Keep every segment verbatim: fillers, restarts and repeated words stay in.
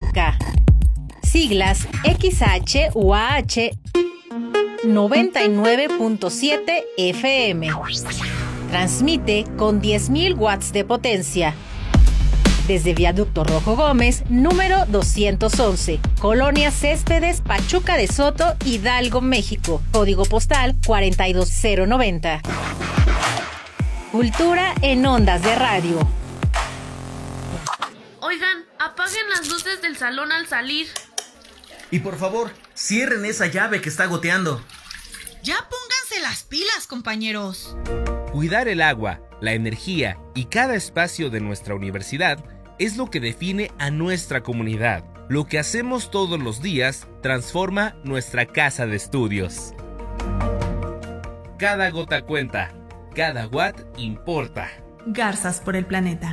Pachuca. Siglas X H U A H noventa y nueve punto siete F M. Transmite con diez mil watts de potencia. Desde Viaducto Rojo Gómez, número doscientos once, Colonia Céspedes, Pachuca de Soto, Hidalgo, México. Código postal cuarenta y dos mil noventa. Cultura en ondas de radio. Oigan, apaguen las luces del salón al salir. Y por favor, cierren esa llave que está goteando. Ya pónganse las pilas, compañeros. Cuidar el agua, la energía y cada espacio de nuestra universidad es lo que define a nuestra comunidad. Lo que hacemos todos los días transforma nuestra casa de estudios. Cada gota cuenta, cada watt importa. Garzas por el planeta.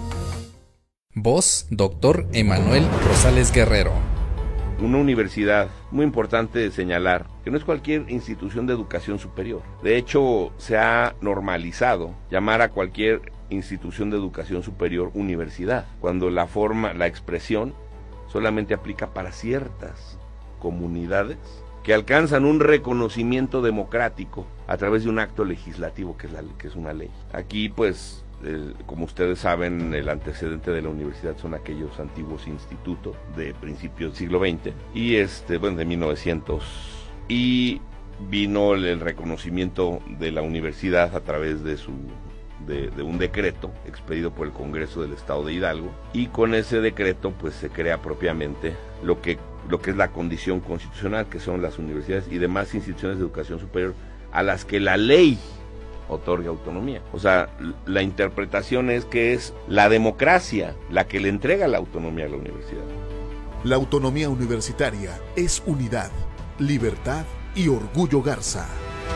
Voz, doctor Emanuel Rosales Guerrero. Una universidad, muy importante de señalar, que no es cualquier institución de educación superior. De hecho, se ha normalizado llamar a cualquier institución de educación superior universidad, cuando la forma, la expresión, solamente aplica para ciertas comunidades que alcanzan un reconocimiento democrático a través de un acto legislativo que es, la, que es una ley. Aquí, pues, Eh, como ustedes saben, el antecedente de la universidad son aquellos antiguos institutos de principios del siglo veinte y este, bueno, de mil novecientos, y vino el, el reconocimiento de la universidad a través de su de, de un decreto expedido por el Congreso del Estado de Hidalgo, y con ese decreto pues se crea propiamente lo que lo que es la condición constitucional, que son las universidades y demás instituciones de educación superior a las que la ley otorga autonomía. O sea, la interpretación es que es la democracia la que le entrega la autonomía a la universidad. La autonomía universitaria es unidad, libertad y orgullo Garza.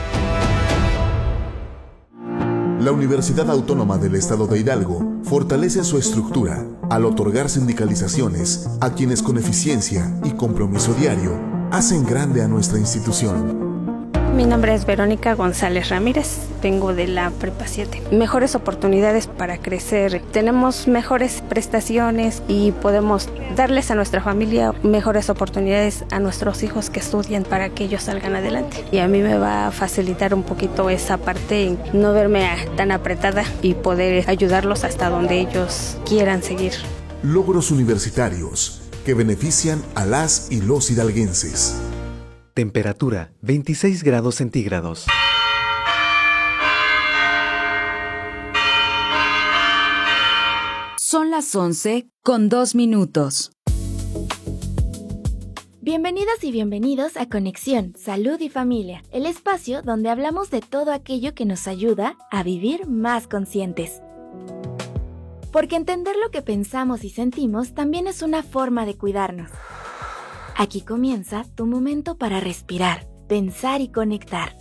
La Universidad Autónoma del Estado de Hidalgo fortalece su estructura al otorgar sindicalizaciones a quienes con eficiencia y compromiso diario hacen grande a nuestra institución. Mi nombre es Verónica González Ramírez, vengo de la Prepa siete. Mejores oportunidades para crecer, tenemos mejores prestaciones y podemos darles a nuestra familia mejores oportunidades a nuestros hijos que estudian para que ellos salgan adelante. Y a mí me va a facilitar un poquito esa parte, no verme tan apretada y poder ayudarlos hasta donde ellos quieran seguir. Logros universitarios que benefician a las y los hidalguenses. Temperatura veintiséis grados centígrados. Son las once con dos minutos. Bienvenidas y bienvenidos a Conexión, Salud y Familia, el espacio donde hablamos de todo aquello que nos ayuda a vivir más conscientes. Porque entender lo que pensamos y sentimos también es una forma de cuidarnos. Aquí comienza tu momento para respirar, pensar y conectar.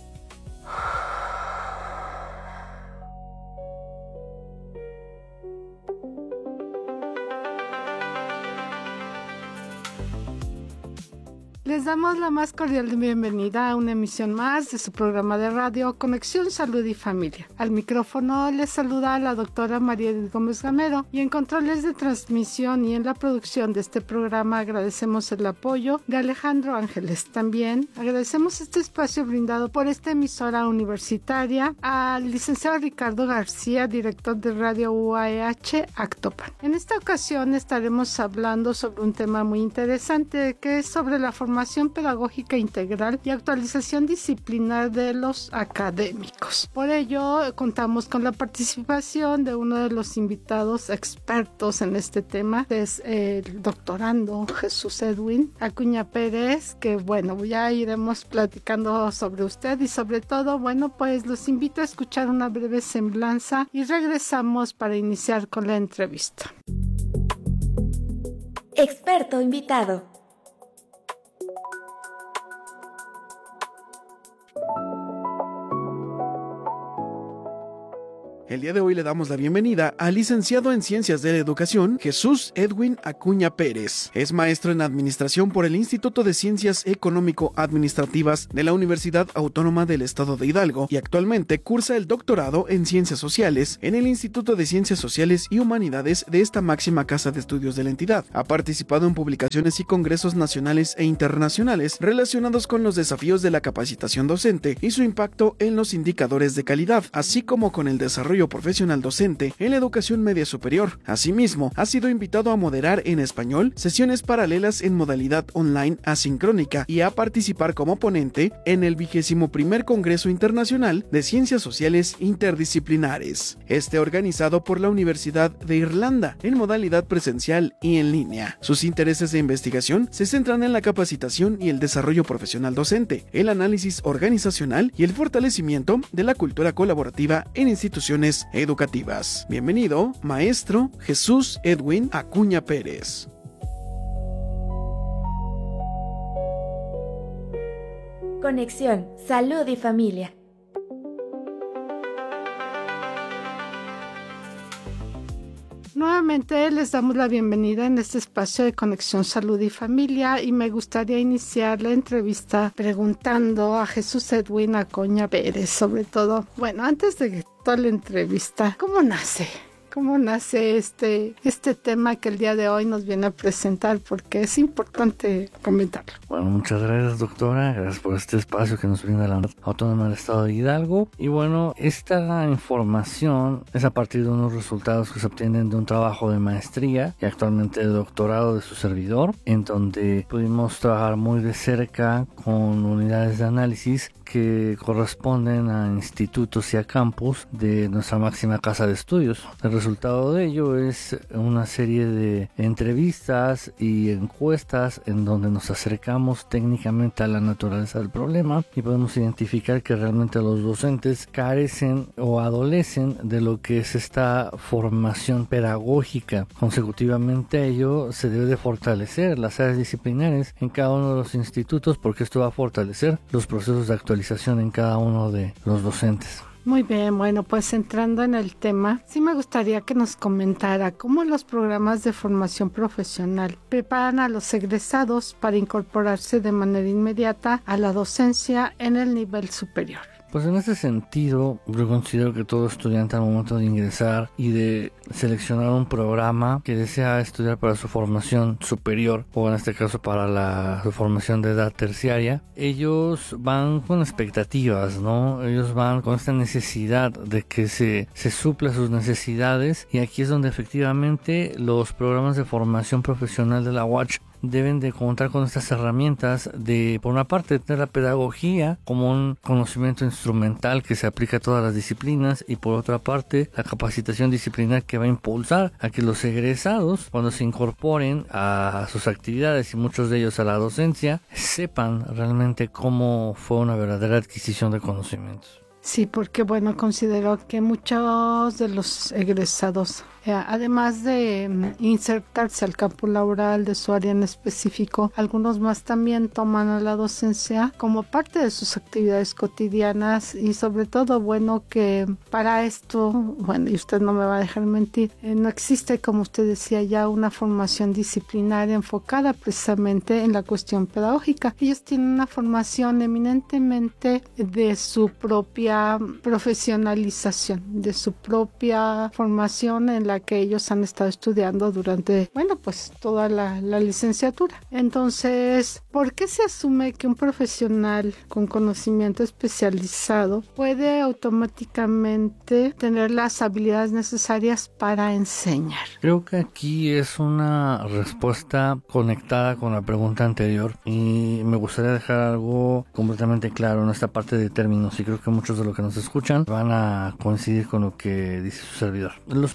Les damos la más cordial bienvenida a una emisión más de su programa de radio Conexión Salud y Familia. Al micrófono les saluda la doctora María Edith Gómez Gamero, y en controles de transmisión y en la producción de este programa agradecemos el apoyo de Alejandro Ángeles. También agradecemos este espacio brindado por esta emisora universitaria al licenciado Ricardo García, director de Radio U A H Actopan. En esta ocasión estaremos hablando sobre un tema muy interesante, que es sobre la formación pedagógica integral y actualización disciplinar de los académicos. Por ello, contamos con la participación de uno de los invitados expertos en este tema, que es el doctorando Jesús Edwin Acuña Pérez, que bueno, ya iremos platicando sobre usted y sobre todo, bueno, pues los invito a escuchar una breve semblanza y regresamos para iniciar con la entrevista. Experto invitado. El día de hoy le damos la bienvenida al licenciado en Ciencias de la Educación, Jesús Edwin Acuña Pérez. Es maestro en Administración por el Instituto de Ciencias Económico-Administrativas de la Universidad Autónoma del Estado de Hidalgo y actualmente cursa el doctorado en Ciencias Sociales en el Instituto de Ciencias Sociales y Humanidades de esta máxima casa de estudios de la entidad. Ha participado en publicaciones y congresos nacionales e internacionales relacionados con los desafíos de la capacitación docente y su impacto en los indicadores de calidad, así como con el desarrollo profesional docente en la educación media superior. Asimismo, ha sido invitado a moderar en español sesiones paralelas en modalidad online asincrónica y a participar como ponente en el vigésimo primer Congreso Internacional de Ciencias Sociales Interdisciplinares, este organizado por la Universidad de Irlanda en modalidad presencial y en línea. Sus intereses de investigación se centran en la capacitación y el desarrollo profesional docente, el análisis organizacional y el fortalecimiento de la cultura colaborativa en instituciones educativas. Bienvenido, maestro Jesús Edwin Acuña Pérez. Conexión, salud y familia. Nuevamente les damos la bienvenida en este espacio de Conexión Salud y Familia y me gustaría iniciar la entrevista preguntando a Jesús Edwin Acuña Pérez, sobre todo, bueno, antes de toda la entrevista, ¿cómo nace? ¿Cómo nace este, este tema que el día de hoy nos viene a presentar? Porque es importante comentarlo. Bueno, muchas gracias, doctora. Gracias por este espacio que nos brinda la Autónoma del Estado de Hidalgo. Y bueno, esta información es a partir de unos resultados que se obtienen de un trabajo de maestría y actualmente de doctorado de su servidor, en donde pudimos trabajar muy de cerca con unidades de análisis que corresponden a institutos y a campus de nuestra máxima casa de estudios. El resultado de ello es una serie de entrevistas y encuestas en donde nos acercamos técnicamente a la naturaleza del problema y podemos identificar que realmente los docentes carecen o adolecen de lo que es esta formación pedagógica. Consecutivamente a ello se debe de fortalecer las áreas disciplinares en cada uno de los institutos, porque esto va a fortalecer los procesos de actualización en cada uno de los docentes. Muy bien, bueno, pues entrando en el tema, sí me gustaría que nos comentara cómo los programas de formación profesional preparan a los egresados para incorporarse de manera inmediata a la docencia en el nivel superior. Pues en ese sentido, yo considero que todo estudiante al momento de ingresar y de seleccionar un programa que desea estudiar para su formación superior, o en este caso para la su formación de edad terciaria, ellos van con expectativas, ¿no? Ellos van con esta necesidad de que se, se supla sus necesidades, y aquí es donde efectivamente los programas de formación profesional de la U A C H deben de contar con estas herramientas de, por una parte, tener la pedagogía como un conocimiento instrumental que se aplica a todas las disciplinas, y por otra parte, la capacitación disciplinar que va a impulsar a que los egresados, cuando se incorporen a sus actividades y muchos de ellos a la docencia, sepan realmente cómo fue una verdadera adquisición de conocimientos. Sí, porque bueno, considero que muchos de los egresados, eh, además de insertarse al campo laboral de su área en específico, algunos más también toman a la docencia como parte de sus actividades cotidianas, y sobre todo, bueno, que para esto, bueno, y usted no me va a dejar mentir, eh, no existe, como usted decía ya, una formación disciplinaria enfocada precisamente en la cuestión pedagógica. Ellos tienen una formación eminentemente de su propia profesionalización, de su propia formación en la que ellos han estado estudiando durante, bueno, pues toda la, la licenciatura. Entonces, ¿por qué se asume que un profesional con conocimiento especializado puede automáticamente tener las habilidades necesarias para enseñar? Creo que aquí es una respuesta conectada con la pregunta anterior, y me gustaría dejar algo completamente claro en esta parte de términos, y creo que muchos de los que nos escuchan van a coincidir con lo que dice su servidor. Los programas de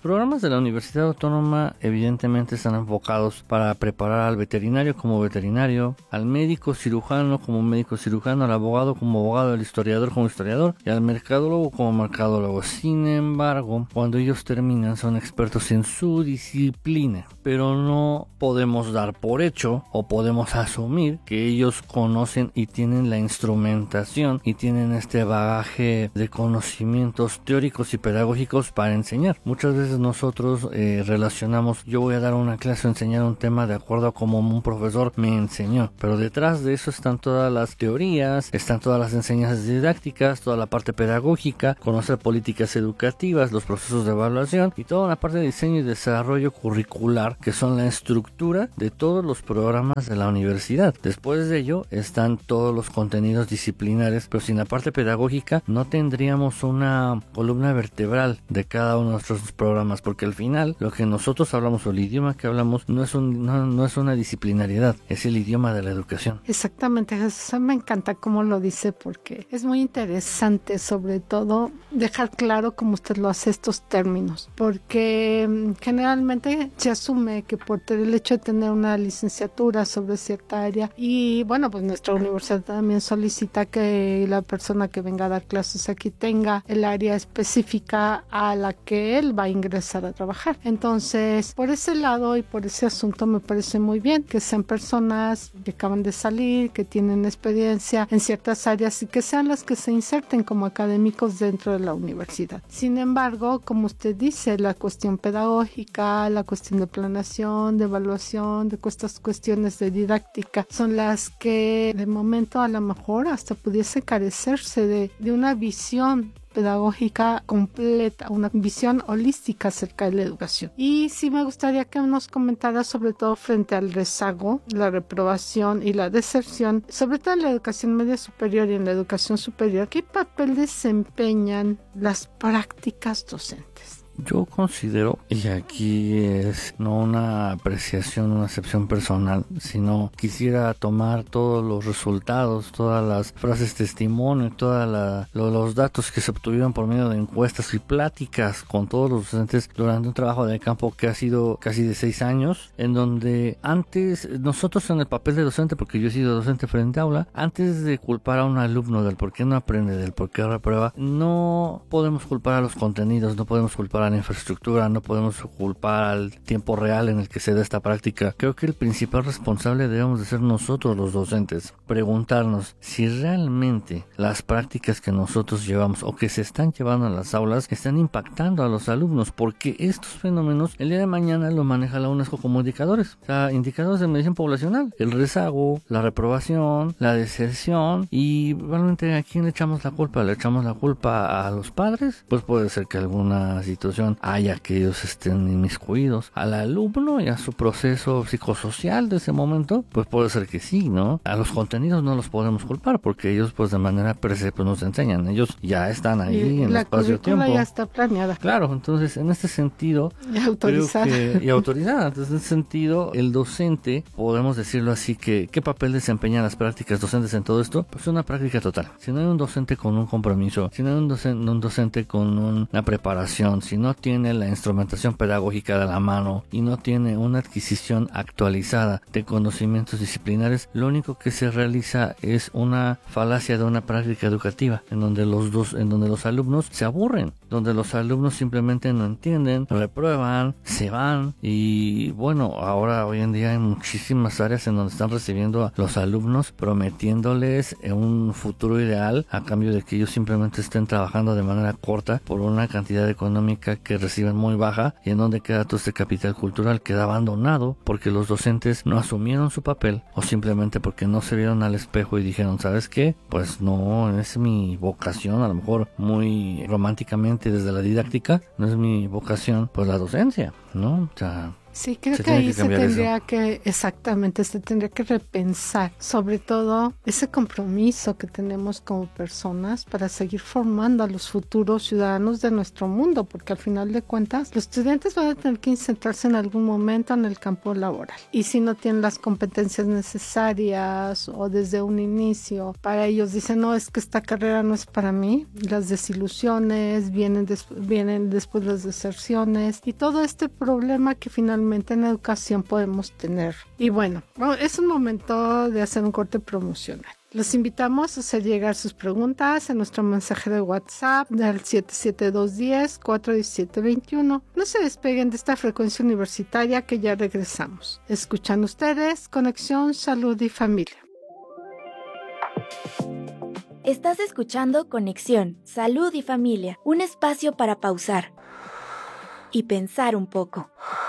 de la Universidad Autónoma evidentemente están enfocados para preparar al veterinario como veterinario, al médico cirujano como médico cirujano, al abogado como abogado, al historiador como historiador y al mercadólogo como mercadólogo. Sin embargo, cuando ellos terminan son expertos en su disciplina, pero no podemos dar por hecho o podemos asumir que ellos conocen y tienen la instrumentación y tienen este bagaje de conocimientos teóricos y pedagógicos para enseñar. Muchas veces nosotros eh, relacionamos, yo voy a dar una clase o enseñar un tema de acuerdo a como un profesor me enseñó, pero detrás de eso están todas las teorías, están todas las enseñanzas didácticas, toda la parte pedagógica, conocer políticas educativas, los procesos de evaluación y toda la parte de diseño y desarrollo curricular, que son la estructura de todos los programas de la universidad. Después de ello están todos los contenidos disciplinares, pero sin la parte pedagógica no tendríamos una columna vertebral de cada uno de nuestros programas, porque al final lo que nosotros hablamos o el idioma que hablamos no es un no, no es una disciplinariedad, es el idioma de la educación. Exactamente, Jesús, me encanta cómo lo dice, porque es muy interesante, sobre todo dejar claro cómo usted lo hace estos términos, porque generalmente se asume que por el hecho de tener una licenciatura sobre cierta área, y bueno, pues nuestra universidad también solicita que la persona que venga a dar clases aquí tenga el área específica a la que él va a ingresar a trabajar. Entonces, por ese lado y por ese asunto me parece muy bien que sean personas que acaban de salir, que tienen experiencia en ciertas áreas y que sean las que se inserten como académicos dentro de la universidad. Sin embargo, como usted dice, la cuestión pedagógica, la cuestión de planeación, de evaluación, de estas cuestiones de didáctica son las que de momento a lo mejor hasta pudiese carecerse de, de una visión pedagógica completa, una visión holística acerca de la educación. Y sí me gustaría que nos comentara, sobre todo frente al rezago, la reprobación y la deserción, sobre todo en la educación media superior y en la educación superior, ¿qué papel desempeñan las prácticas docentes? Yo considero, y aquí es no una apreciación, una acepción personal, sino quisiera tomar todos los resultados, todas las frases testimonio, todos la, lo, los datos que se obtuvieron por medio de encuestas y pláticas con todos los docentes durante un trabajo de campo que ha sido casi de seis años, en donde antes, nosotros en el papel de docente, porque yo he sido docente frente a aula, antes de culpar a un alumno del por qué no aprende, del por qué reprueba, no podemos culpar a los contenidos, no podemos culpar a la infraestructura, no podemos culpar al tiempo real en el que se da esta práctica. Creo que el principal responsable debemos de ser nosotros los docentes, preguntarnos si realmente las prácticas que nosotros llevamos o que se están llevando en las aulas están impactando a los alumnos, porque estos fenómenos el día de mañana lo maneja la UNESCO como indicadores, o sea, indicadores de medición poblacional, el rezago, la reprobación, la deserción, y realmente ¿a quién le echamos la culpa? ¿Le echamos la culpa a los padres? Pues puede ser que alguna situación haya que ellos estén inmiscuidos, al alumno y a su proceso psicosocial de ese momento, pues puede ser que sí, ¿no? A los contenidos no los podemos culpar porque ellos pues de manera per se pues nos enseñan, ellos ya están ahí y en el espacio-tiempo. Ya está planeada. Claro, entonces en este sentido y autorizada. Creo que, y autorizada, entonces en ese sentido el docente, podemos decirlo así, que ¿qué papel desempeñan las prácticas docentes en todo esto? Pues una práctica total. Si no hay un docente con un compromiso, si no hay un docente, un docente con una preparación, si no tiene la instrumentación pedagógica de la mano y no tiene una adquisición actualizada de conocimientos disciplinares, lo único que se realiza es una falacia de una práctica educativa en donde los dos, en donde los alumnos se aburren, donde los alumnos simplemente no entienden, reprueban, se van. Y bueno, ahora hoy en día hay muchísimas áreas en donde están recibiendo a los alumnos prometiéndoles un futuro ideal a cambio de que ellos simplemente estén trabajando de manera corta por una cantidad económica que reciben muy baja, y en donde queda todo este capital cultural, queda abandonado porque los docentes no asumieron su papel o simplemente porque no se vieron al espejo y dijeron, ¿sabes qué? Pues no es mi vocación, a lo mejor muy románticamente desde la didáctica, no es mi vocación pues la docencia, ¿no? O sea, Sí, creo Se que tiene ahí que se cambiar tendría eso. que, exactamente, se tendría que repensar, sobre todo ese compromiso que tenemos como personas para seguir formando a los futuros ciudadanos de nuestro mundo, porque al final de cuentas los estudiantes van a tener que insertarse en algún momento en el campo laboral. Y si no tienen las competencias necesarias o desde un inicio, para ellos dicen, no, es que esta carrera no es para mí, las desilusiones, vienen, des- vienen después las deserciones y todo este problema que finalmente en educación podemos tener. Y bueno, bueno, es un momento de hacer un corte promocional. Los invitamos a hacer llegar sus preguntas en nuestro mensaje de WhatsApp del siete siete dos uno cero, cuatro uno siete dos uno. No se despeguen de esta frecuencia universitaria que ya regresamos. Escuchan ustedes Conexión Salud y Familia. Estás escuchando Conexión, Salud y Familia, un espacio para pausar y pensar un poco.